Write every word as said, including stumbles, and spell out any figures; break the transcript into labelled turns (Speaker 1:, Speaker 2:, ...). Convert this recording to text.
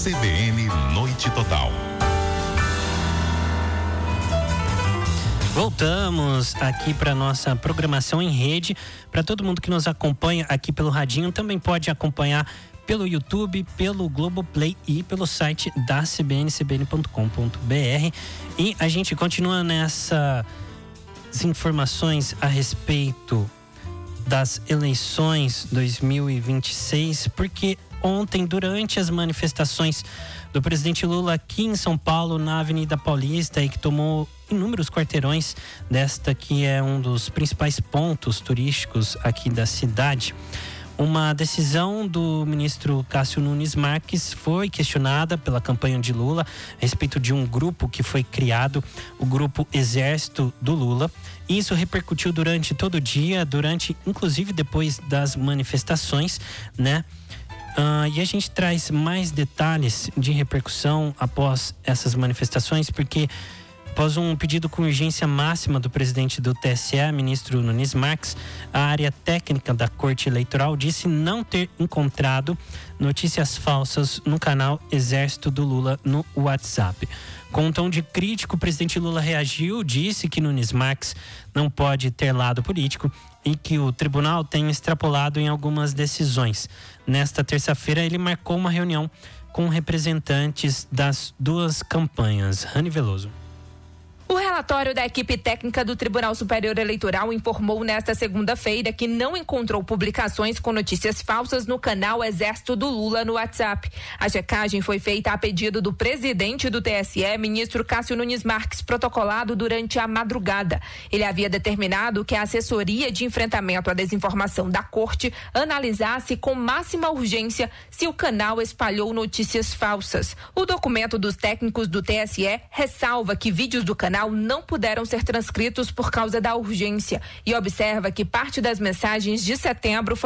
Speaker 1: C B N Noite Total.
Speaker 2: Voltamos aqui para nossa programação em rede. Para todo mundo que nos acompanha aqui pelo radinho, também pode acompanhar pelo YouTube, pelo Globoplay e pelo site da C B N, c b n ponto com ponto b r. E a gente continua nessas informações a respeito das eleições dois mil e vinte e seis, porque ontem, durante as manifestações do presidente Lula aqui em São Paulo, na Avenida Paulista, e que tomou inúmeros quarteirões desta que é um dos principais pontos turísticos aqui da cidade, uma decisão do ministro Cássio Nunes Marques foi questionada pela campanha de Lula a respeito de um grupo que foi criado, o Grupo Exército do Lula. Isso repercutiu durante todo o dia, durante, inclusive depois das manifestações, né? Uh, e a gente traz mais detalhes de repercussão após essas manifestações, porque após um pedido com urgência máxima do presidente do T S E, ministro Nunes Marques, a área técnica da Corte Eleitoral disse não ter encontrado notícias falsas no canal Exército do Lula no WhatsApp. Com um tom de crítico, o presidente Lula reagiu, disse que Nunes Marques não pode ter lado político e que o tribunal tem extrapolado em algumas decisões. Nesta terça-feira, ele marcou uma reunião com representantes das duas campanhas. Rani Veloso.
Speaker 3: O relatório da equipe técnica do Tribunal Superior Eleitoral informou nesta segunda-feira que não encontrou publicações com notícias falsas no canal Exército do Lula no WhatsApp. A checagem foi feita a pedido do presidente do T S E, ministro Cássio Nunes Marques, protocolado durante a madrugada. Ele havia determinado que a assessoria de enfrentamento à desinformação da Corte analisasse com máxima urgência se o canal espalhou notícias falsas. O documento dos técnicos do T S E ressalva que vídeos do canal não puderam ser transcritos por causa da urgência e observa que parte das mensagens de setembro foi